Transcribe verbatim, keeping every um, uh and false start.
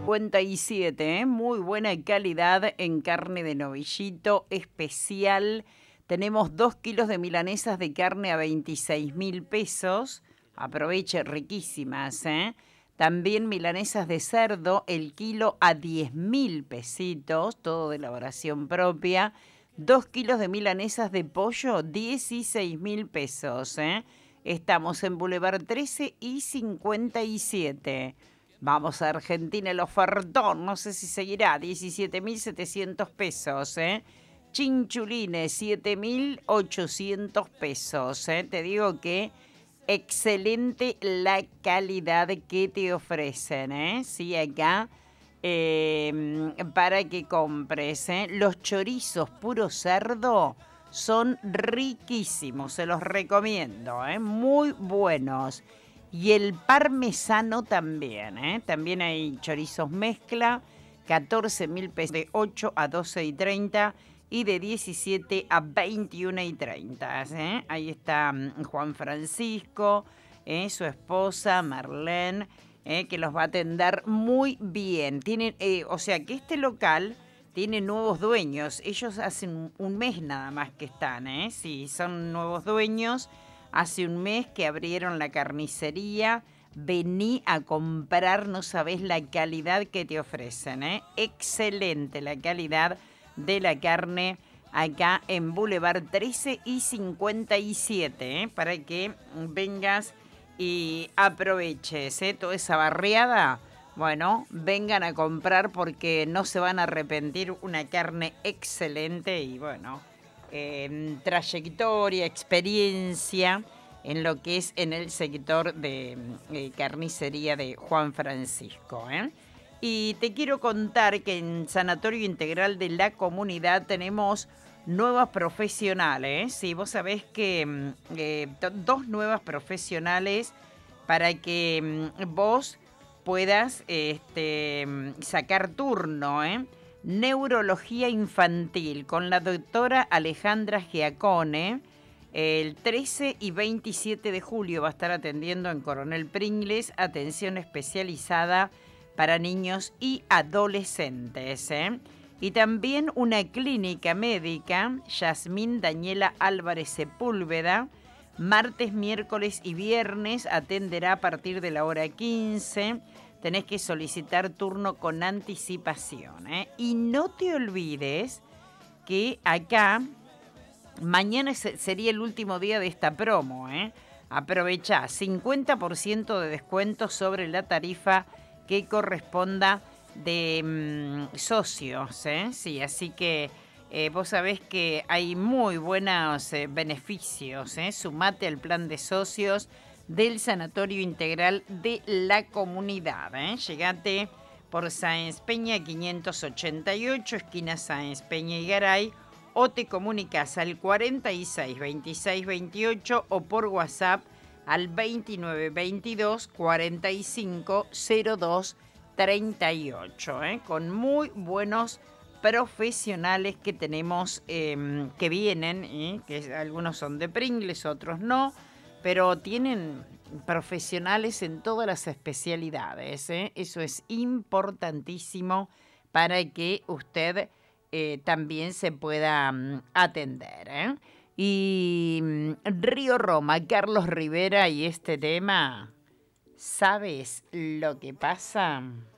cincuenta y siete, ¿eh? Muy buena calidad en carne de novillito especial. Tenemos dos kilos de milanesas de carne a veintiséis mil pesos. Aproveche, riquísimas, ¿eh? También milanesas de cerdo, el kilo a diez mil pesitos, todo de elaboración propia. Dos kilos de milanesas de pollo, dieciséis mil pesos, ¿eh? Estamos en Boulevard trece y cincuenta y siete. Vamos a Argentina, el ofertón, no sé si seguirá, diecisiete mil setecientos pesos, ¿eh? Chinchulines, siete mil ochocientos pesos, ¿eh? Te digo que excelente la calidad que te ofrecen, ¿eh? Sí, acá, eh, para que compres, ¿eh? Los chorizos puro cerdo son riquísimos, se los recomiendo, ¿eh? Muy buenos. Y el parmesano también, ¿eh? También hay chorizos mezcla, catorce mil pesos de ocho a doce y treinta y de diecisiete a veintiuno y treinta, ¿eh? Ahí está Juan Francisco, ¿eh? Su esposa Marlene, ¿eh? Que los va a atender muy bien. Tienen, eh, o sea que este local tiene nuevos dueños. Ellos hacen un mes nada más que están, ¿eh? Sí, son nuevos dueños. Hace un mes que abrieron la carnicería. Vení a comprar, no sabés la calidad que te ofrecen, ¿eh? Excelente la calidad de la carne acá en Boulevard trece y cincuenta y siete, ¿eh? Para que vengas y aproveches, ¿eh? Toda esa barriada. Bueno, vengan a comprar porque no se van a arrepentir. Una carne excelente y bueno, eh, trayectoria, experiencia en lo que es en el sector de eh, carnicería de Juan Francisco, ¿eh? Y te quiero contar que en Sanatorio Integral de la Comunidad tenemos nuevas profesionales. Sí, vos sabés que eh, dos nuevas profesionales para que vos puedas este, sacar turno, ¿eh? Neurología infantil con la doctora Alejandra Giacone. El trece y veintisiete de julio va a estar atendiendo en Coronel Pringles, atención especializada para niños y adolescentes, ¿eh? Y también una clínica médica, Yasmín Daniela Álvarez Sepúlveda, martes, miércoles y viernes atenderá a partir de la hora quince. Tenés que solicitar turno con anticipación, ¿eh? Y no te olvides que acá mañana sería el último día de esta promo, ¿eh? Aprovechá, cincuenta por ciento de descuento sobre la tarifa que corresponda de mmm, socios, ¿eh? Sí, así que eh, vos sabés que hay muy buenos eh, beneficios, ¿eh? Sumate al plan de socios del Sanatorio Integral de la Comunidad, ¿eh? Llegate por Sáenz Peña quinientos ochenta y ocho, esquina Sáenz Peña y Garay, o te comunicas al cuarenta y seis, veintiséis, veintiocho o por WhatsApp al veintinueve, veintidós, cuarenta y cinco, cero dos, treinta y ocho, ¿eh? Con muy buenos profesionales que tenemos, eh, que vienen, ¿eh? Que algunos son de Pringles, otros no, pero tienen profesionales en todas las especialidades, ¿eh? Eso es importantísimo para que usted Eh, también se pueda um, atender, ¿eh? Y um, Río Roma, Carlos Rivera y este tema, ¿sabes lo que pasa?